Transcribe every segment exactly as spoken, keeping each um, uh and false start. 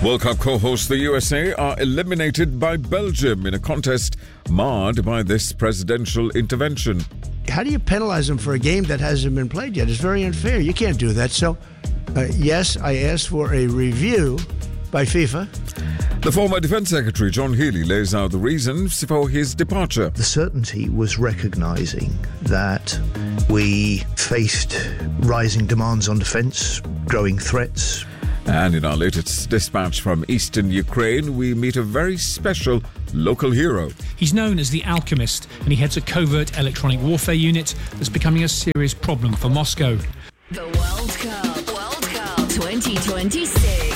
World Cup co-hosts the U S A are eliminated by Belgium in a contest marred by this presidential intervention. How do you penalize them for a game that hasn't been played yet? It's very unfair. You can't do that. So, uh, yes, I asked for a review by FIFA. The former Defence Secretary, John Healey, lays out the reasons for his departure. The certainty was recognising that we faced rising demands on defence, growing threats. And in our latest dispatch from eastern Ukraine, we meet a very special local hero. He's known as the Alchemist, and he heads a covert electronic warfare unit that's becoming a serious problem for Moscow. The World Cup, World Cup twenty twenty-six.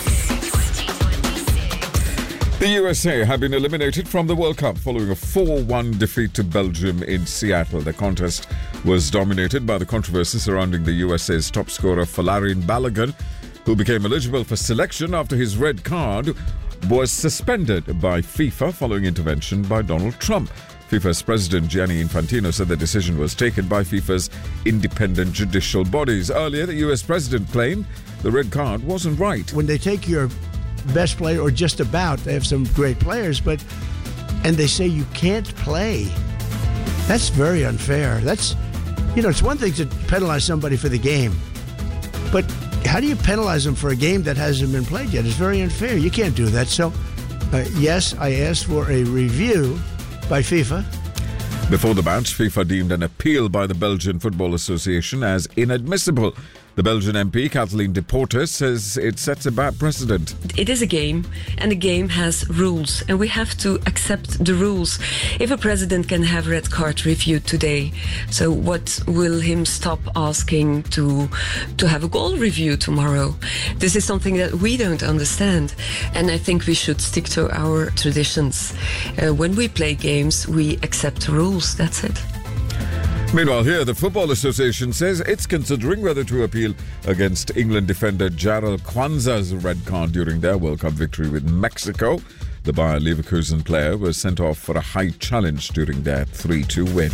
The U S A have been eliminated from the World Cup following a four one defeat to Belgium in Seattle. The contest was dominated by the controversy surrounding the U S A's top scorer Folarin Balogun, who became eligible for selection after his red card was suspended by FIFA following intervention by Donald Trump. FIFA's president Gianni Infantino said the decision was taken by FIFA's independent judicial bodies. Earlier, the U S president claimed the red card wasn't right. When they take your best player, or just about, they have some great players, but and they say you can't play, that's very unfair. That's, you know, it's one thing to penalize somebody for the game, but how do you penalize them for a game that hasn't been played yet? It's very unfair. You can't do that. So, uh, yes, I asked for a review by FIFA. Before the match, FIFA deemed an appeal by the Belgian Football Association as inadmissible. The Belgian M P, Kathleen de Portes, says it sets a bad precedent. It is a game, and the game has rules, and we have to accept the rules. If a president can have red card reviewed today, so what will him stop asking to to have a goal review tomorrow? This is something that we don't understand, and I think we should stick to our traditions. Uh, when we play games, we accept rules. That's it. Meanwhile, here, the Football Association says it's considering whether to appeal against England defender Jarell Kwanzaa's red card during their World Cup victory with Mexico. The Bayer Leverkusen player was sent off for a high challenge during their three two win.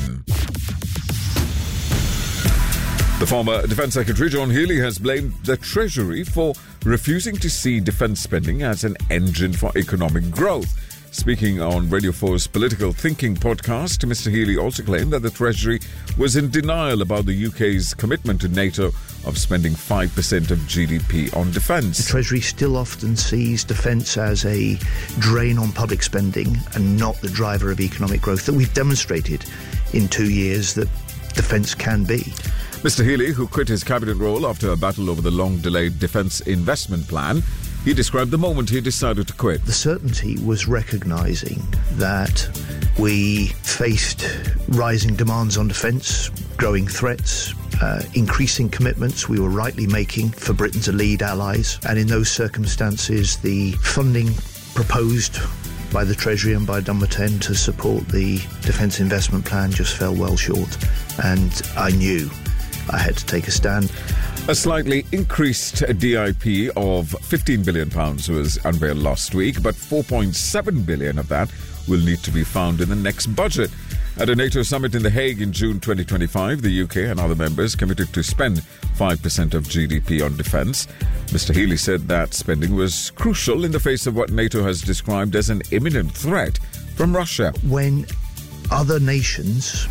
The former Defence Secretary John Healey has blamed the Treasury for refusing to see defence spending as an engine for economic growth. Speaking on Radio four's Political Thinking podcast, Mister Healey also claimed that the Treasury was in denial about the U K's commitment to NATO of spending five percent of G D P on defence. The Treasury still often sees defence as a drain on public spending and not the driver of economic growth that we've demonstrated in two years that defence can be. Mister Healey, who quit his cabinet role after a battle over the long-delayed defence investment plan, he described the moment he decided to quit. The certainty was recognising that we faced rising demands on defence, growing threats, uh, increasing commitments we were rightly making for Britain to lead allies. And in those circumstances, the funding proposed by the Treasury and by Dunbarton to support the Defence Investment Plan just fell well short. And I knew I had to take a stand. A slightly increased D I P of fifteen billion pounds was unveiled last week, but four point seven billion pounds of that will need to be found in the next budget. At a NATO summit in The Hague in June twenty twenty-five, the U K and other members committed to spend five percent of G D P on defence. Mister Healey said that spending was crucial in the face of what NATO has described as an imminent threat from Russia. When other nations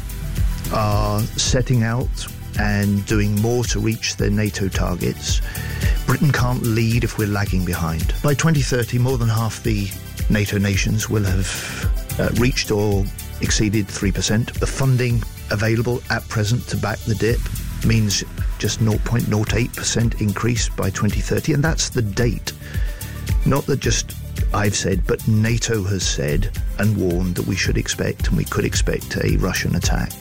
are setting out and doing more to reach their NATO targets, Britain can't lead if we're lagging behind. By twenty thirty, more than half the NATO nations will have uh, reached or exceeded three percent. The funding available at present to back the dip means just zero point zero eight percent increase by twenty thirty, and that's the date. Not that just I've said, but NATO has said and warned that we should expect, and we could expect, a Russian attack.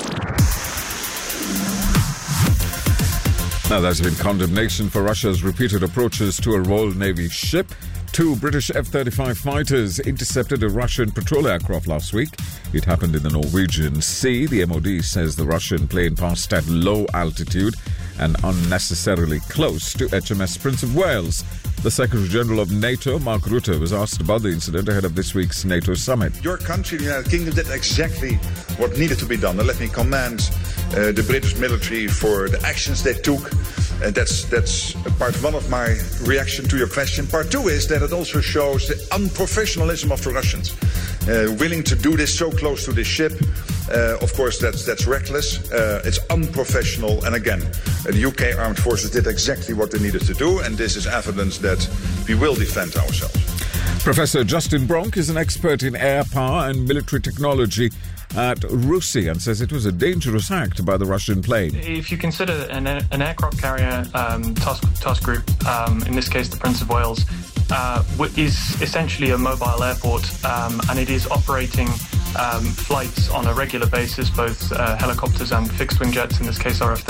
Now, there's been condemnation for Russia's repeated approaches to a Royal Navy ship. Two British F thirty-five fighters intercepted a Russian patrol aircraft last week. It happened in the Norwegian Sea. The M O D says the Russian plane passed at low altitude and unnecessarily close to H M S Prince of Wales. The Secretary-General of NATO, Mark Rutte, was asked about the incident ahead of this week's NATO summit. Your country, the United Kingdom, did exactly what needed to be done. And let me commend uh, the British military for the actions they took And that's that's part one of my reaction to your question. Part two is that it also shows the unprofessionalism of the Russians. Uh, willing to do this so close to this ship. Uh, of course, that's that's reckless. Uh, it's unprofessional. And again, uh, the U K armed forces did exactly what they needed to do. And this is evidence that we will defend ourselves. Professor Justin Bronk is an expert in air power and military technology at RUSI and says it was a dangerous act by the Russian plane. If you consider an, an aircraft carrier um, task, task group, um, in this case the Prince of Wales, uh, is essentially a mobile airport, um, and it is operating um, flights on a regular basis, both uh, helicopters and fixed-wing jets, in this case R F